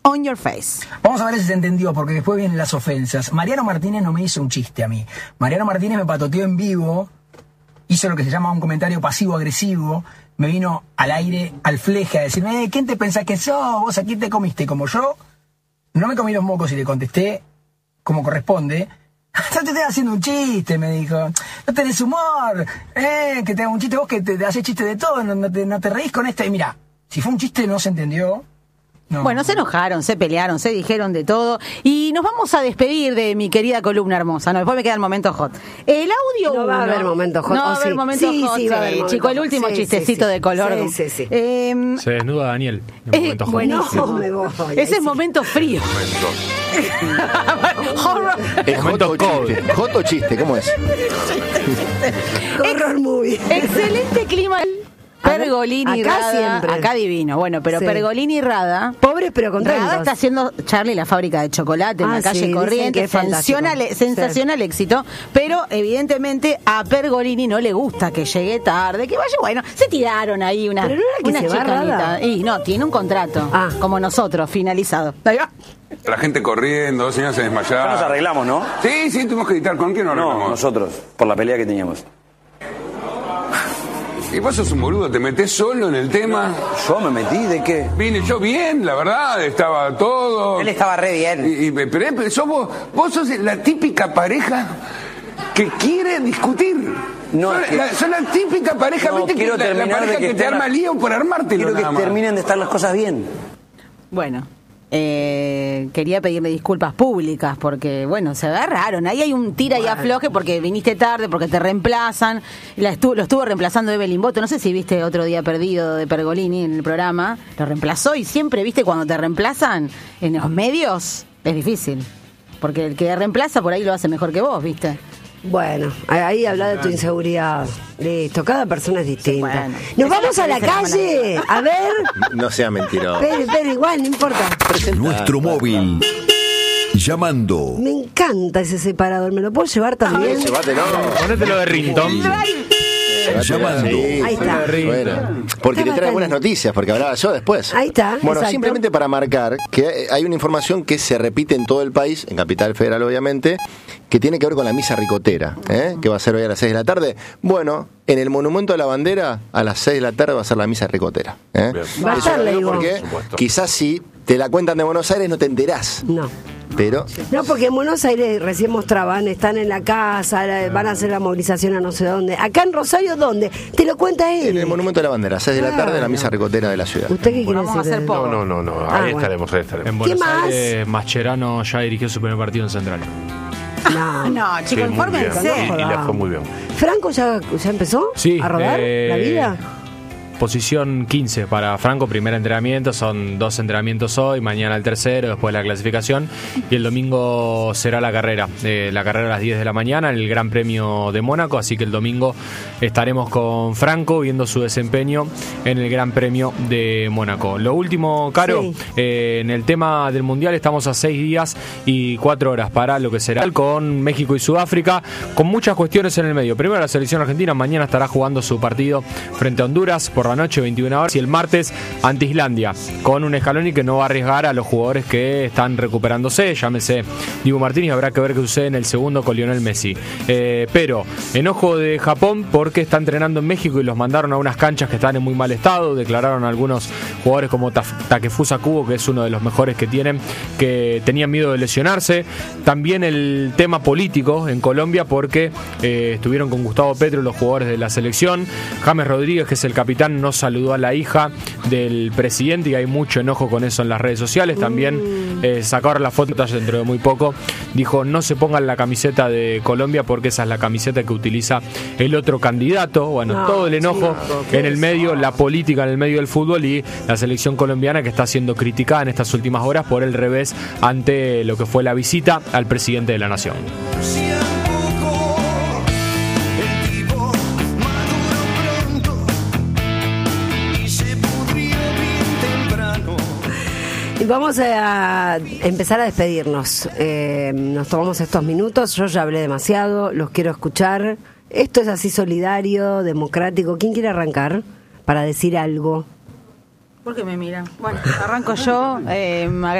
on your face. Vamos a ver si se entendió, porque después vienen las ofensas. Mariano Martínez no me hizo un chiste a mí. Mariano Martínez me patoteó en vivo, hizo lo que se llama un comentario pasivo-agresivo, me vino al aire, al fleje, a decirme, ¿quién te pensás que sos? ¿Vos a quién te comiste? Como yo, no me comí los mocos y le contesté como corresponde. Yo te estoy haciendo un chiste, me dijo. No tenés humor, que te haga un chiste vos que te haces chiste de todo, no te reís con esto. Y mira, si fue un chiste no se entendió. No. Bueno, se enojaron, se pelearon, se dijeron de todo. Y nos vamos a despedir de mi querida columna hermosa. No, después me queda el momento hot. El audio. No va a haber momento hot. No va a haber momento hot. Sí, va a haber momento chico, el último chistecito de color. Sí. Se desnuda Daniel. En momento hot. Buenísimo. No, me voy. Ese es momento frío. Es hot o chiste, ¿cómo es? Horror movie. Excelente clima. Pergolini y acá Rada. siempre. Acá divino. Bueno, pero Sí. Pergolini y Rada. Pobres pero contentos. Rada está haciendo Charlie la fábrica de chocolate en la calle sí, dicen que Corrientes. es fantástico. Sensacional éxito. Pero evidentemente a Pergolini no le gusta que llegue tarde, que vaya. Bueno, se tiraron ahí una Pero no era que se va Rada. Y no, tiene un contrato. Como nosotros, finalizado. Ahí va. La gente corriendo, dos señores se desmayaron. Ya nos arreglamos, ¿no? Sí, tuvimos que editar. ¿Con quién nos arreglamos? No, nosotros, por la pelea que teníamos. Y vos sos un boludo, te metés solo en el tema. ¿Yo me metí? ¿De qué? Vine yo bien, la verdad, estaba todo. Él estaba re bien. Pero vos sos la típica pareja que quiere discutir. No, son la típica pareja, no, viste, quiero que la terminar pareja de que te arma lío por armártelo. Quiero que nada más. terminen de estar las cosas bien. Bueno. Quería pedirle disculpas públicas porque, bueno, se agarraron. Ahí hay un tira y afloje porque viniste tarde, porque te reemplazan. Lo estuvo reemplazando Evelyn Boto. No sé si viste Otro Día Perdido de Pergolini en el programa. Lo reemplazó y siempre, viste, cuando te reemplazan en los medios es difícil. Porque el que reemplaza por ahí lo hace mejor que vos, viste. Bueno, ahí habla de tu inseguridad. Listo, cada persona es distinta. Bueno. Nos vamos a la calle, a ver. No sea mentiroso. Pero igual, no importa. Nuestro móvil. Llamando. Me encanta ese separador, ¿me lo puedo llevar también? Llévatelo. Ponételo de ringtone. Llamando. Ahí está. Bueno, porque te trae buenas noticias, porque hablaba yo después. Ahí está. Bueno, exacto. simplemente para marcar que hay una información que se repite en todo el país, en Capital Federal obviamente, que tiene que ver con la misa ricotera, que va a ser hoy a las 6 de la tarde. Bueno, en el Monumento a la Bandera, a las 6 de la tarde va a ser la misa ricotera. Va a estar, le digo. Porque quizás si te la cuentan de Buenos Aires no te enterás. No. Pero No, porque en Buenos Aires recién mostraban, están en la casa, van a hacer la movilización a no sé dónde. Acá en Rosario, ¿dónde? Te lo cuenta él. en el Monumento a la Bandera, 6 de la tarde, la misa ricotera de la ciudad. ¿Usted qué quiere Vamos a decir? hacer poco. No. Ahí estaremos. En Buenos más? Aires, Mascherano ya dirigió su primer partido en Central. No, chicos, infórmense. Y le fue muy bien. ¿Franco ya empezó Sí, a rodar la vida? Posición 15 para Franco, primer entrenamiento, son 2 entrenamientos hoy, mañana el tercero, después la clasificación y el domingo será la carrera a las 10 de la mañana, el Gran Premio de Mónaco, así que el domingo estaremos con Franco viendo su desempeño en el Gran Premio de Mónaco. Lo último, Caro, Sí. En el tema del Mundial estamos a 6 días y 4 horas para lo que será con México y Sudáfrica, con muchas cuestiones en el medio. Primero la selección argentina mañana estará jugando su partido frente a Honduras por la noche, 21 horas, y el martes ante Islandia, con un Scaloni que no va a arriesgar a los jugadores que están recuperándose, llámese Dibu Martínez, habrá que ver qué sucede en el segundo con Lionel Messi. Pero enojo de Japón porque está entrenando en México y los mandaron a unas canchas que están en muy mal estado, declararon a algunos jugadores como Takefusa Kubo, que es uno de los mejores que tienen, que tenían miedo de lesionarse. También el tema político en Colombia porque estuvieron con Gustavo Petro los jugadores de la selección. James Rodríguez, que es el capitán, no saludó a la hija del presidente y hay mucho enojo con eso en las redes sociales. También sacaron la foto dentro de muy poco. Dijo, no se pongan la camiseta de Colombia porque esa es la camiseta que utiliza el otro candidato. Bueno, todo el enojo en el medio, la política en el medio del fútbol y la selección colombiana que está siendo criticada en estas últimas horas por el revés ante lo que fue la visita al presidente de la nación. Y vamos a empezar a despedirnos. Nos tomamos estos minutos. Yo ya hablé demasiado, los quiero escuchar. Esto es así solidario, democrático. ¿Quién quiere arrancar para decir algo? ¿Por qué me miran? Bueno, arranco yo.